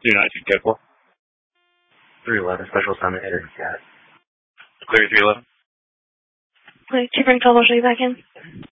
292 4. 311, special assignment header, cat. Clear 311. Wait, Chief Frank 12, I'll show you back in.